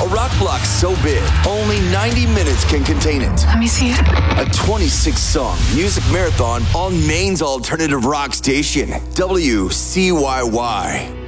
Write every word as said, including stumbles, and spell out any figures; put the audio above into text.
A rock block so big, only ninety minutes can contain it. Let me see it. A twenty-six song music marathon on Maine's alternative rock station, W C Y Y.